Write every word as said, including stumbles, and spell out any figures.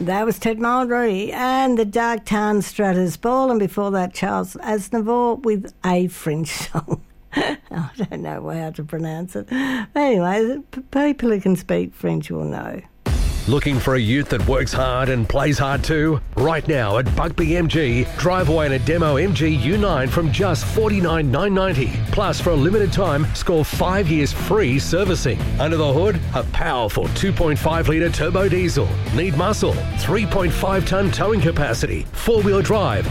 That was Ted Mulgrew and the Dark Town Stratters Ball, and before that Charles Aznavour with A French Song. I don't know how to pronounce it. Anyway, people who can speak French will know. Looking for a ute that works hard and plays hard too? Right now at Bugbee M G, drive away in a demo M G U nine from just forty-nine thousand nine hundred ninety dollars. Plus, for a limited time, score five years free servicing. Under the hood, a powerful two point five litre turbo diesel. Need muscle, three point five tonne towing capacity, four-wheel drive,